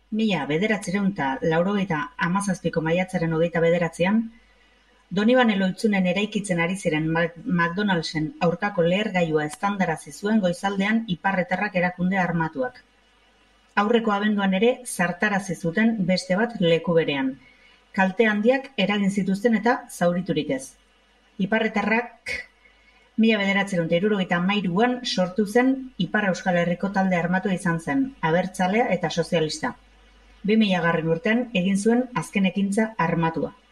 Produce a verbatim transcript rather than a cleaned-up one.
Mila bederatziehun eta laurogeita hamazazpiko maiatzaren hogeita bederatzian, Donibane Lohitzunen eraikitzen ari ziren McDonaldsen aurkako lehergailua eztandarazi zuen goizaldean iparretarrak erakunde armatuak. Aurreko abenduan ere zartarazi zuten beste bat leku berean. Kalte handiak eragin zituzten eta zauriturik ez. Iparretarrak mila bederatziehun eta hirurogeita hamairuan sortu zen Ipar Euskal Herriko talde armatua izan zen, abertzalea eta sozialista. bi milagarren urtean egin zuen azken ekintza armatua.